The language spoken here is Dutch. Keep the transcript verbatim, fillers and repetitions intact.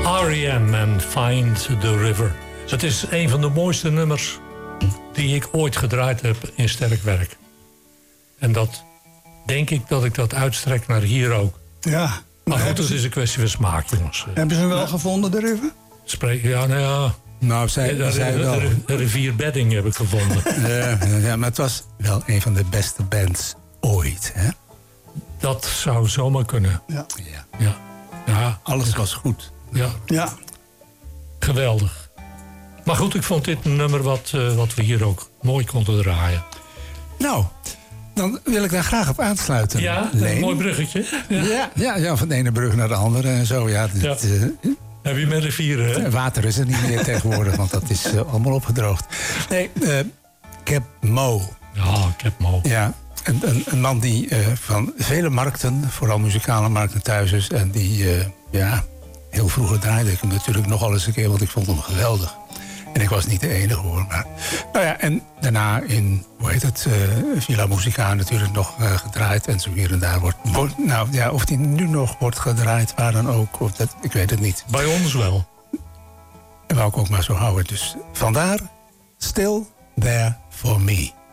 R E M en Find the River. Het is een van de mooiste nummers die ik ooit gedraaid heb in Sterk Werk. En dat denk ik dat ik dat uitstrek naar hier ook. Ja. Maar goed, het is een kwestie van smaak, jongens. Hebben ze hem wel ja. gevonden, de river? Spreek, ja, nou ja. Nou, zij, de, zij de, wel. De, de rivier Bedding heb ik gevonden. Ja, ja, maar het was wel een van de beste bands ooit, hè? Dat zou zomaar kunnen. Ja. Ja. Ja. Ja. Alles was goed. Ja. Ja. Geweldig. Maar goed, ik vond dit een nummer wat, uh, wat we hier ook mooi konden draaien. Nou, dan wil ik daar graag op aansluiten. Ja, Leen. Een mooi bruggetje. Ja. Ja, ja, ja, van de ene brug naar de andere en zo. Ja, dit, Ja. Uh, Heb je met rivieren, hè? Water is er niet meer tegenwoordig, want dat is uh, allemaal opgedroogd. Nee, uh, Cap Mo. Ja, Cap Mo. Ja, een, een, een man die uh, van vele markten, vooral muzikale markten thuis is. En die, uh, ja, heel vroeger draaide ik hem natuurlijk nog al eens een keer, want ik vond hem geweldig. En ik was niet de enige hoor. Maar, nou ja, en daarna in, hoe heet het, uh, Villa Musica natuurlijk nog uh, gedraaid. En zo hier en daar wordt, wordt, nou ja, of die nu nog wordt gedraaid, waar dan ook. Of dat, ik weet het niet. Bij ons wel. En wou ik ook maar zo houden. Dus vandaar, Still There For Me.